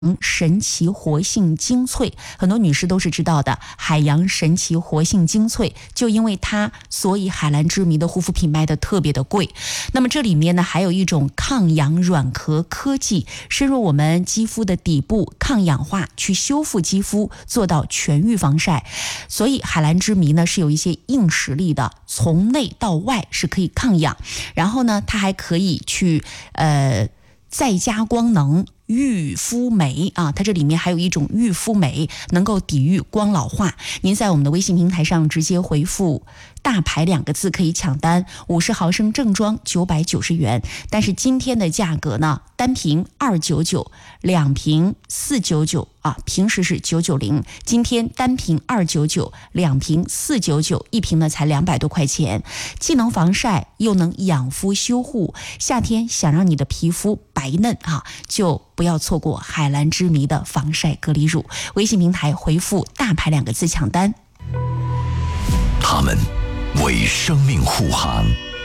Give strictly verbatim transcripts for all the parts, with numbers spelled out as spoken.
神奇活性精粹，很多女士都是知道的。海洋神奇活性精粹，就因为它，所以海蓝之谜的护肤品卖的特别的贵。那么这里面呢，还有一种抗氧软壳科技，深入我们肌肤的底部，抗氧化，去修复肌肤，做到全域防晒。所以海蓝之谜呢是有一些硬实力的，从内到外是可以抗氧，然后呢，它还可以去呃再加光能。育肤酶啊，它这里面还有一种育肤酶，能够抵御光老化。您在我们的微信平台上直接回复大牌两个字可以抢单，五十毫升正装九百九十元，但是今天的价格呢，单瓶二九九，两瓶四九九啊，平时是九九零，今天单瓶二九九，两瓶四九九，一瓶呢才两百多块钱，既能防晒又能养肤修护。夏天想让你的皮肤白嫩啊，就不要错过海蓝之谜的防晒隔离乳。微信平台回复大牌两个字抢单。 他们为生命护航，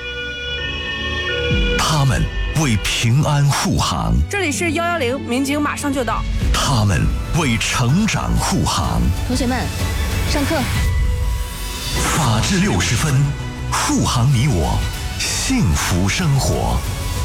他们为平安护航。 这里是一一零，民警马上就到。 他们为成长护航。 同学们，上课。 法治六十分，护航你我，幸福生活。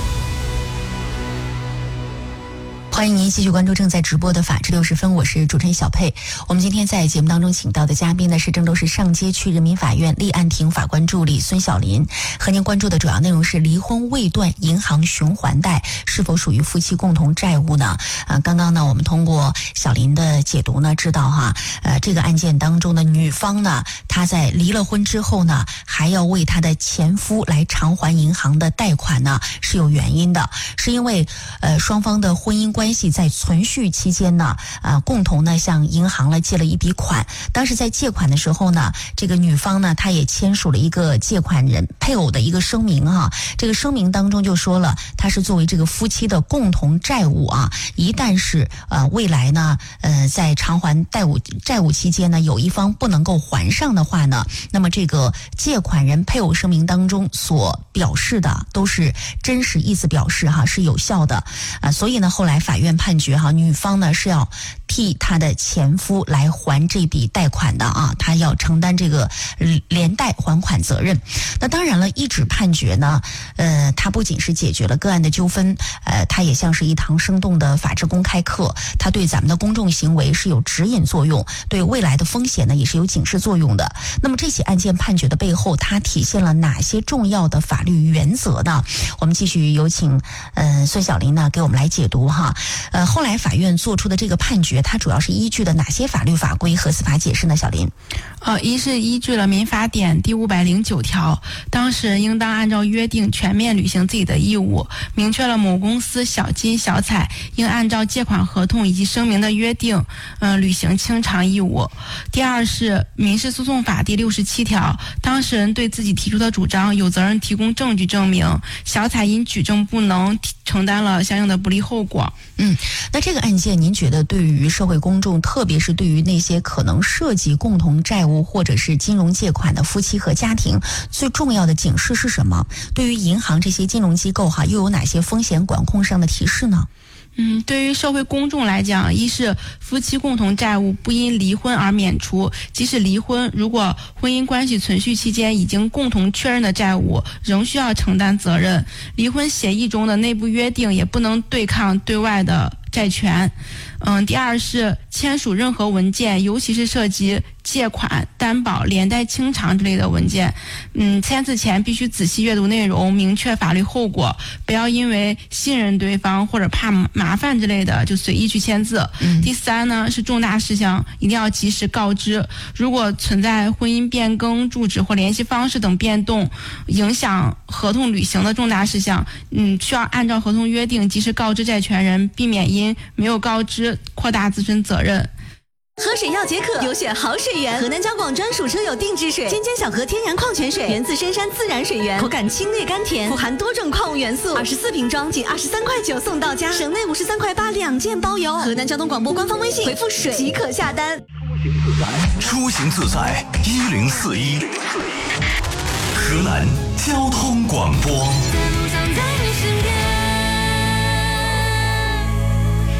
欢迎您继续关注正在直播的法治六十分，我是主持人小佩。我们今天在节目当中请到的嘉宾呢是郑州市上街区人民法院立案庭法官助理孙晓林，和您关注的主要内容是离婚未断银行循环贷是否属于夫妻共同债务呢？呃，刚刚呢我们通过晓林的解读呢知道哈，呃，这个案件当中的女方呢，她在离了婚之后呢，还要为她的前夫来偿还银行的贷款呢，是有原因的，是因为呃双方的婚姻关系在存续期间呢，呃，共同呢向银行了借了一笔款。当时在借款的时候呢，这个女方呢，她也签署了一个借款人配偶的一个声明哈。这个声明当中就说了，它是作为这个夫妻的共同债务啊，一旦是呃未来呢，呃在偿还债务债务期间呢，有一方不能够还上的话呢，那么这个借款人配偶声明当中所表示的都是真实意思表示哈，是有效的啊、呃。所以呢，后来法院判决哈，女方呢是要替她的前夫来还这笔贷款的啊，她要承担这个连带还款责任。那当然了，一纸判决呢，呃，它不仅是解决了个案的纠纷，呃，它也像是一堂生动的法治公开课，它对咱们的公众行为是有指引作用，对未来的风险呢也是有警示作用的。那么这起案件判决的背后，它体现了哪些重要的法律原则呢？我们继续有请呃孙晓林呢给我们来解读哈。呃，后来法院做出的这个判决，它主要是依据的哪些法律法规和司法解释呢？小林， 呃，一是依据了民法典第五百零九条，当事人应当按照约定全面履行自己的义务，明确了某公司小金小彩应按照借款合同以及声明的约定，嗯、呃，履行清偿义务。第二是民事诉讼法第六十七条，当事人对自己提出的主张有责任提供证据证明，小彩因举证不能承担了相应的不利后果。 嗯，那这个案件您觉得对于社会公众，特别是对于那些可能涉及共同债务或者是金融借款的夫妻和家庭，最重要的警示是什么？对于银行这些金融机构哈，又有哪些风险管控上的提示呢？ 嗯，对于社会公众来讲，一是夫妻共同债务不因离婚而免除，即使离婚，如果婚姻关系存续期间已经共同确认的债务，仍需要承担责任。离婚协议中的内部约定也不能对抗对外的债权。嗯，第二是签署任何文件，尤其是涉及借款、担保、连带清偿之类的文件，嗯，签字前必须仔细阅读内容，明确法律后果，不要因为信任对方或者怕麻烦之类的就随意去签字。嗯、第三呢是重大事项一定要及时告知，如果存在婚姻变更、住址或联系方式等变动，影响合同履行的重大事项，嗯，需要按照合同约定及时告知债权人，避免因没有告知扩大自身责任。 喝水要解渴，有选好水源。河南交广专属车友定制水，尖尖小河天然矿泉水，源自深山自然水源，口感清冽甘甜，富含多种矿物元素。二十四瓶装，仅二十三块九送到家，省内五十三块八两件包邮。河南交通广播官方微信回复水即可下单。 出行自在一零四一，河南交通广播。 爱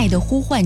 爱的呼唤》